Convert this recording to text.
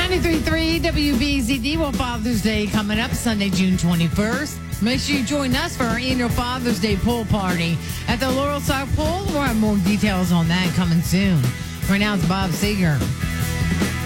93.3 WBZD. Well, Father's Day coming up Sunday, June 21st. Make sure you join us for our annual Father's Day pool party at the Laurel South Pool. We'll have more details on that coming soon. Right now, it's Bob Seger.